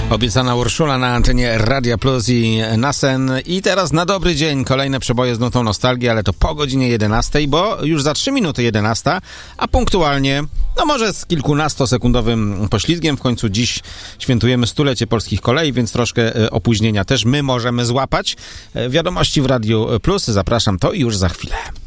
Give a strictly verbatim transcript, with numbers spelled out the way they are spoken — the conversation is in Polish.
Obiecana Urszula na antenie Radia Plus i Nasen. I teraz na dobry dzień kolejne przeboje z nutą nostalgii, ale to po godzinie jedenastej, bo już za trzy minuty jedenasta, a punktualnie, no może z kilkunastosekundowym poślizgiem, w końcu dziś świętujemy stulecie polskich kolei, więc troszkę opóźnienia też my możemy złapać. Wiadomości w Radiu Plus, zapraszam, to już za chwilę.